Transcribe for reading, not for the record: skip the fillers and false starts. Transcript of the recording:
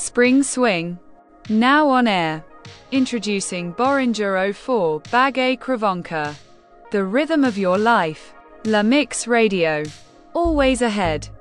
Spring Swing. Now on air. Introducing Boringer 04 Bag A Kravonka. The rhythm of your life. La Mix Radio. Always ahead.